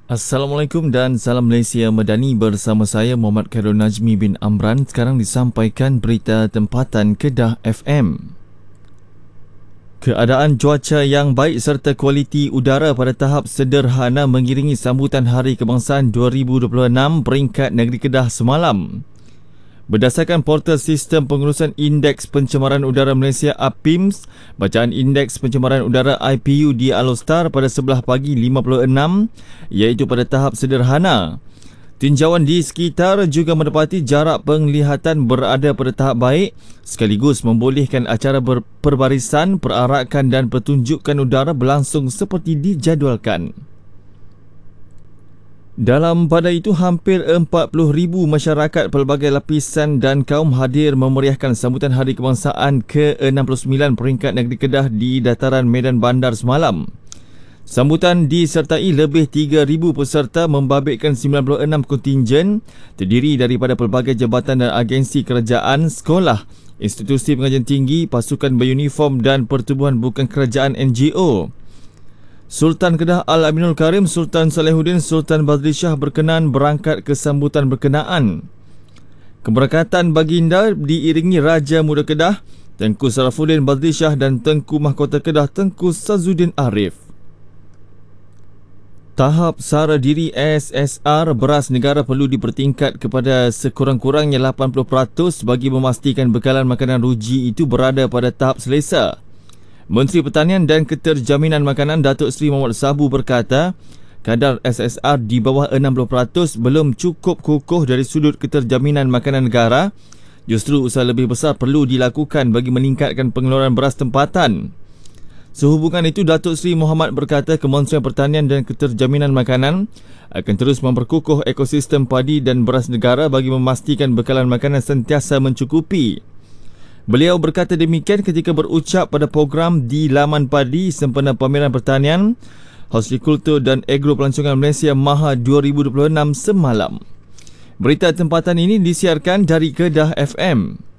Assalamualaikum dan salam Malaysia Madani, bersama saya Muhammad Khairul Najmi bin Amran. Sekarang disampaikan berita tempatan Kedah FM. Keadaan cuaca yang baik serta kualiti udara pada tahap sederhana mengiringi sambutan Hari Kebangsaan 2026 peringkat negeri Kedah semalam. Berdasarkan portal Sistem Pengurusan Indeks Pencemaran Udara Malaysia APIMS, bacaan Indeks Pencemaran Udara IPU di Alostar pada 11 pagi 56 iaitu pada tahap sederhana. Tinjauan di sekitar juga mendapati jarak penglihatan berada pada tahap baik sekaligus membolehkan acara berbarisan, perarakan dan pertunjukan udara berlangsung seperti dijadualkan. Dalam pada itu, hampir 40,000 masyarakat pelbagai lapisan dan kaum hadir memeriahkan sambutan Hari Kebangsaan ke-69 peringkat negeri Kedah di dataran Medan Bandar semalam. Sambutan disertai lebih 3,000 peserta membabitkan 96 kontingen terdiri daripada pelbagai jabatan dan agensi kerajaan, sekolah, institusi pengajian tinggi, pasukan beruniform dan pertubuhan bukan kerajaan NGO. Sultan Kedah Al-Aminul Karim Sultan Salehuddin Sultan Badrishah berkenan berangkat ke sambutan berkenaan. Keberkatan baginda diiringi Raja Muda Kedah Tengku Sarafuddin Badrishah dan Tengku Mahkota Kedah Tengku Sazuddin Arif. Tahap sara diri SSR beras negara perlu dipertingkat kepada sekurang-kurangnya 80% bagi memastikan bekalan makanan ruji itu berada pada tahap selesa. Menteri Pertanian dan Keterjaminan Makanan Datuk Seri Muhammad Sabu berkata, kadar SSR di bawah 60% belum cukup kukuh dari sudut keterjaminan makanan negara. Justru usaha lebih besar perlu dilakukan bagi meningkatkan pengeluaran beras tempatan. Sehubungan itu, Datuk Seri Muhammad berkata Kementerian Pertanian dan Keterjaminan Makanan akan terus memperkukuh ekosistem padi dan beras negara bagi memastikan bekalan makanan sentiasa mencukupi. Beliau berkata demikian ketika berucap pada program di Laman Padi sempena Pameran Pertanian, Hortikultur dan Agro Pelancongan Malaysia Maha 2026 semalam. Berita tempatan ini disiarkan dari Kedah FM.